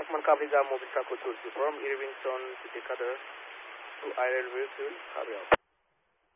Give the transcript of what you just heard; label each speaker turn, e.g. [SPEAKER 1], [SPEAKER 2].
[SPEAKER 1] Lakman Kaviga Mobista Kutursi from Irvington City Cutter to Iredville, carry out.